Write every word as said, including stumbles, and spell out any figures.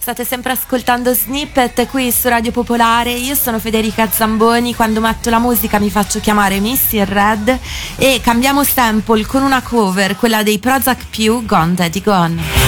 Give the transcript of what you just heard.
State sempre ascoltando Snippet qui su Radio Popolare. Io sono Federica Zamboni. Quando metto la musica mi faccio chiamare Missy in Red e cambiamo sample con una cover, quella dei Prozac più, Gone Daddy Gone.